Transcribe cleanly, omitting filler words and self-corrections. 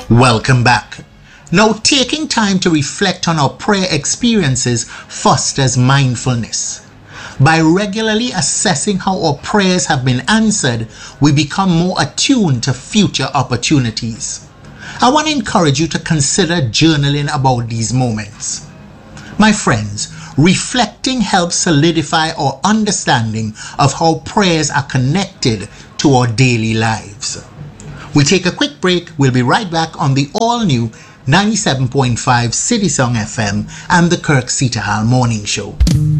Welcome back. Now, taking time to reflect on our prayer experiences fosters mindfulness. By regularly assessing how our prayers have been answered, we become more attuned to future opportunities. I want to encourage you to consider journaling about these moments. My friends, reflecting helps solidify our understanding of how prayers are connected to our daily lives. We take a quick break. We'll be right back on the all-new 97.5 City Song FM and the Kirk Ceterhall Morning Show.